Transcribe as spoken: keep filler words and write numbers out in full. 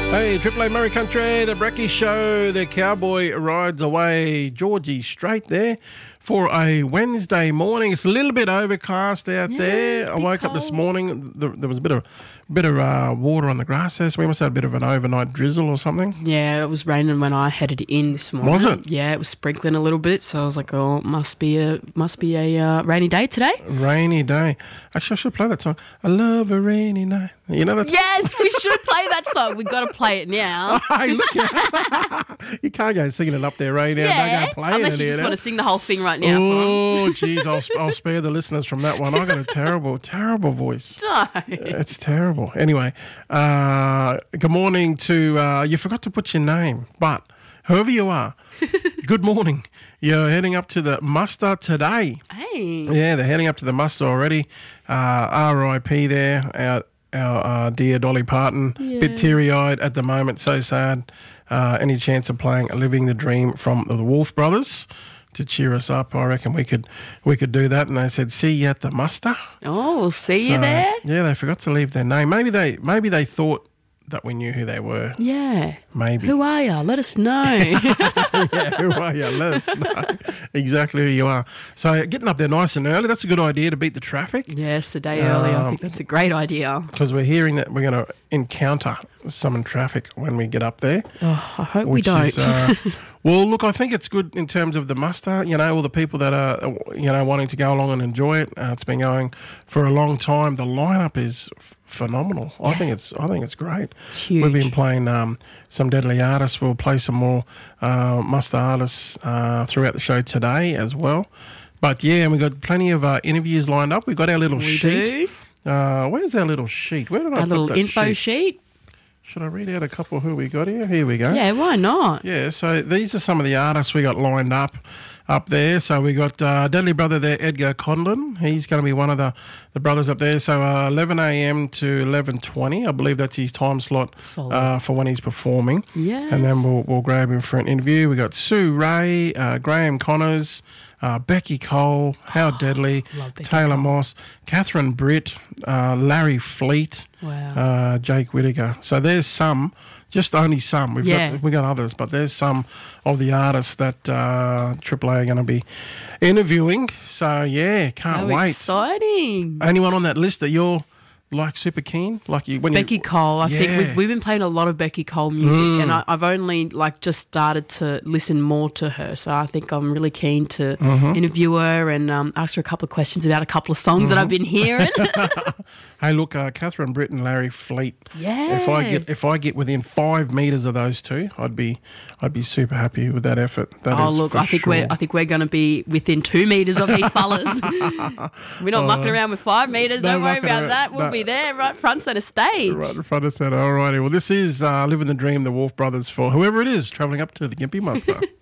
Hey, Triple A Murray Country, the Brecky Show, the cowboy rides away. Georgie Strait there for a Wednesday morning. It's a little bit overcast out Yeah, there. I woke cold. up this morning. There, there was a bit of bit of uh, water on the grass there, so we must have had a bit of an overnight drizzle or something. Yeah, it was raining when I headed in this morning. Was it? Yeah, it was sprinkling a little bit, so I was like, "Oh, it must be a must be a uh, rainy day today." Rainy day. Actually, I should play that song. I love a rainy night. You know that song? Yes, we should play that song. We've got to play it now. Hey, look, you can't go singing it up there right now. Yeah, Don't go playing unless it you here just now. want to sing the whole thing right now. Oh, jeez, I'll, I'll spare the listeners from that one. I got a terrible, terrible voice. No. It's terrible. Anyway, uh, good morning to, uh, you forgot to put your name, but whoever you are, good morning. You're heading up to the muster today. Hey. Yeah, they're heading up to the muster already. Uh, R I P there, our, our uh, dear Dolly Parton. Yeah. Bit teary-eyed at the moment, so sad. Uh, any chance of playing Living the Dream from the Wolf Brothers to cheer us up? I reckon we could we could do that. And they said, see you at the muster. Oh, we'll see you So, there. Yeah, they forgot to leave their name. Maybe they maybe they thought that we knew who they were. Yeah. Maybe. Who are you? Let us know. Yeah, who are you? Let us know exactly who you are. So getting up there nice and early, that's a good idea to beat the traffic. Yes, a day early. I Um, think that's a great idea. Because we're hearing that we're going to encounter some traffic when we get up there. Oh, I hope we which don't. is, uh, well, look, I think it's good in terms of the muster. You know, all the people that are, you know, wanting to go along and enjoy it. Uh, it's been going for a long time. The lineup is f- phenomenal. I think it's, I think it's great. It's huge. We've been playing um, some deadly artists. We'll play some more uh, muster artists uh, throughout the show today as well. But yeah, we've got plenty of uh, interviews lined up. We've got our little We sheet. do. Uh, where's our little sheet? Where did I Our put little that info sheet? sheet. Should I read out a couple who we got here? Here we go. Yeah, why not? Yeah, so these are some of the artists we got lined up up there. So we got uh, Deadly Brother there, Edgar Conlon. He's going to be one of the, the brothers up there. So uh, eleven a.m. to eleven twenty. I believe that's his time slot Solid. uh, for when he's performing. Yes. And then we'll, we'll grab him for an interview. We got Sue Ray, uh, Graham Connors, uh, Becky Cole, How Deadly, love Becky Taylor Cole. Moss, Catherine Britt, uh, Larry Fleet, Wow. uh, Jake Whittaker. So there's some, just only some. We've Yeah. got we got others, but there's some of the artists that uh, Triple A are going to be interviewing. So yeah, can't How wait. exciting. Anyone on that list that you're like super keen? Like you when Becky you, Cole. I think Yeah. we've, we've been playing a lot of Becky Cole music, Mm. and I, I've only like just started to listen more to her. So I think I'm really keen to Mm-hmm. interview her and um, ask her a couple of questions about a couple of songs that I've been hearing. Hey, look, uh, Catherine Britt and Larry Fleet. Yeah. If I get if I get within five meters of those two, I'd be I'd be super happy with that effort. That Oh is look, for I think sure. we're I think we're going to be within two meters of these fellas. We're not mucking around with five meters. no Don't worry mucking about around. that. We'll No. be there, right front center stage. Right in front of center. All righty. Well, this is uh, Living the Dream, the Wolf Brothers, for whoever it is travelling up to the Gympie Muster.